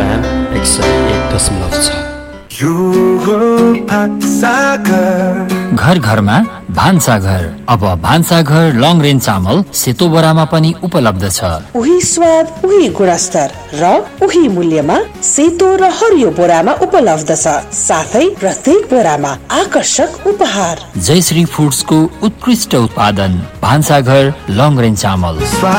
FM 101.6। घर घरमा भान्साघर। अब भान्साघर लङ रेन्ज चामल सेतो बोरामा पनि उपलब्ध छ। उही स्वाद, उही गुणस्तर र उही मूल्यमा सेतो र हरियो बोरामा उपलब्ध छ। साथै प्रत्येक बोरामा आकर्षक उपहार। जयश्री फुड्सको उत्कृष्ट उत्पादन भान्साघर लङ रेन्ज चामल।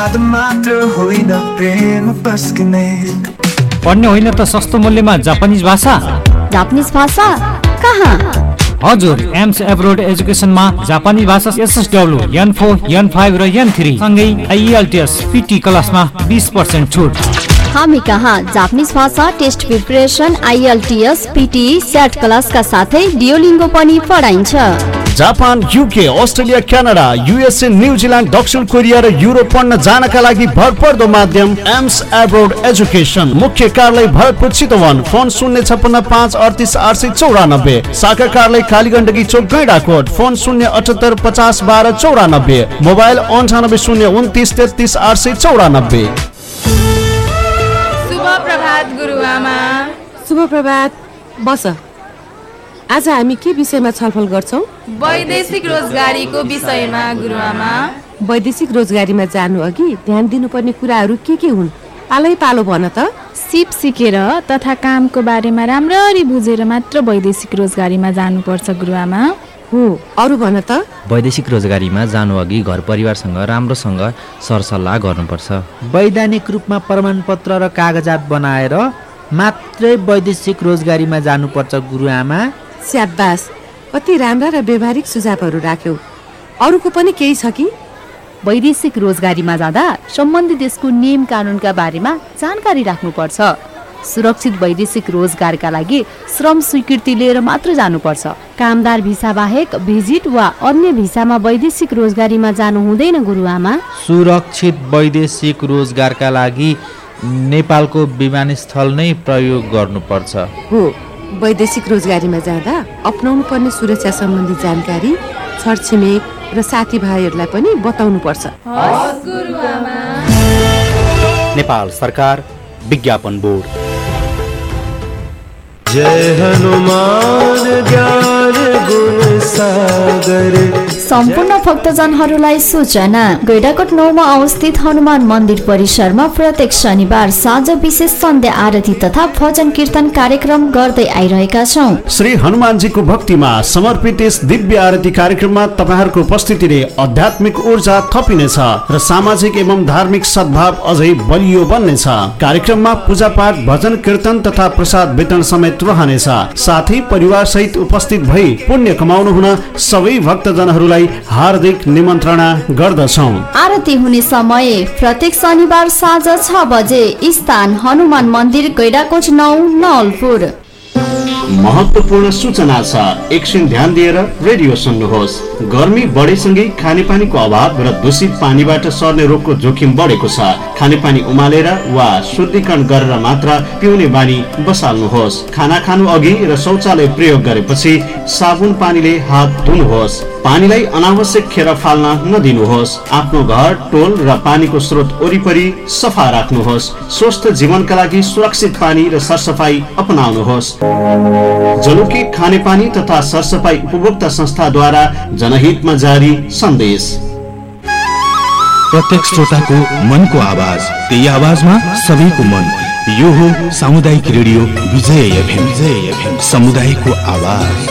पढ्ने होइन त सस्तो मूल्यमा जापानिज भाषा। जापानिज भाषा कहाँ? हजुर, एम्स एब्रोड एजुकेसनमा जापानी भाषा SSW, N4, N5 र N3 सँगै IELTS PT क्लासमा 20% छुट। हामी कहाँ जापानिज भाषा test preparation, IELTS, PT, SAT क्लासका साथै डियोलिङ्गो पनि पढाइन्छ। Japan, UK, Australia, Canada, USA, New Zealand, दक्षिण कोरिया र युरोप पढ्न जानका लागि भरपर्दो माध्यम एम्स एब्रोड एजुकेसन। मुख्य कार्यालय भरतपुर चितवन। फोन 056 38 894। शाखा कार्यालय कालीगण्डकी चोक गैंडाकोट। फोन 078 50 12 94। मोबाइल 98 029 33 894। शुभ प्रभात गुरुआमा। शुभ प्रभात। बस, आज हामी के विषयमा छलफल गर्छौं? वैदेशिक रोजगारीको विषयमा गुरुआमा। वैदेशिक रोजगारीमा जानु अघि ध्यान दिनुपर्ने कुराहरू के हुन्? पालै पालो भन त। सिप सिकेर तथा कामको बारेमा राम्ररी बुझेर मात्र वैदेशिक रोजगारीमा जानुपर्छ गुरुआमा। हो, अरू भन त। वैदेशिक रोजगारीमा जानु अघि घर परिवारसँग राम्रोसँग सरसल्लाह गर्नुपर्छ। वैधानिक रूपमा प्रमाणपत्र र कागजात बनाएर मात्रै वैदेशिक रोजगारीमा जानुपर्छ गुरुआमा। स्याबास, कति राम्रा र व्यवहारिक सुझावहरू राख्यौ। अरूको पनि केही छ कि? वैदेशिक रोजगारीमा जाँदा सम्बन्धित देशको नियम कानुनका बारेमा जानकारी राख्नुपर्छ। सुरक्षित वैदेशिक रोजगारका लागि श्रम स्वीकृति लिएर मात्र जानुपर्छ। कामदार भिसा बाहेक भिजिट वा अन्य भिसामा वैदेशिक रोजगारीमा जानु हुँदैन गुरुआमा। सुरक्षित वैदेशिक रोजगारका लागि नेपालको विमानस्थल नै प्रयोग गर्नुपर्छ। हो, वैदेशिक रोजगारीमा जाँदा अपनाउनु पर्ने सुरक्षा सम्बन्धी जानकारी छरछिमेक र साथीभाइहरूलाई पनि बताउनु पर्छ। नेपाल सरकार विज्ञापन बोर्ड। जय हनुमान ज्ञान गुण सागर। सम्पूर्ण भक्तजनहरूलाई सूचना। गैंडाकोट 9 मा अवस्थित हनुमान मन्दिर परिसरमा प्रत्येक शनिबार साँझ विशेष सन्ध्या आरती तथा भजन कीर्तन कार्यक्रम गर्दै आइरहेका छौं। श्री हनुमानजीको भक्तिमा समर्पित यस दिव्य आरती कार्यक्रममा तपाईहरुको उपस्थितिले आध्यात्मिक ऊर्जा थपिनेछ र सामाजिक एवं धार्मिक सद्भाव अझै बलियो बन्नेछ। कार्यक्रममा पूजापाठ, भजन कीर्तन तथा प्रसाद वितरण समेत रहनेछ। साथै परिवार सहित उपस्थित भई पुण्य कमाउनु हुन सबै भक्तजनहरूलाई हार्दिक निमन्त्रणा गर्दछौं। आरती हुने समय प्रत्येक शनिबार साँझ 6 बजे। स्थान हनुमान मन्दिर, गैंडाकोट 9, नवलपुर। महत्वपूर्ण सूचना छ, एकछिन ध्यान दिएर रेडियो सुन्नुहोस्। गर्मी बढेसँगै खानेपानीको अभाव र दूषित पानीबाट सर्ने रोगको जोखिम बढेको छ। खानेपानी उमालेर वा शुद्धिकरण गरेर मात्र पिउने बानी बसाल्नुहोस्। खाना खानु अघि र शौचालय प्रयोग गरेपछि साबुन पानीले हात धुनुहोस्। पानीलाई अनावश्यक खेर फाल्न नदिनुहोस्। आफ्नो घर, टोल र पानीको स्रोत वरिपरि सफा राख्नुहोस्। स्वस्थ जीवनका लागि सुरक्षित पानी र सरसफाई अपनाउनुहोस्। जलुकी खानेपानी तथा सरसफाई उपभोक्ता संस्थाद्वारा जनहितमा जारी सन्देश। प्रत्येक श्रोताको मनको आवाज, त्यही आवाजमा सबैको मन। यो हो सामुदायिक रेडियो विजय FM। समुदायको आवाज।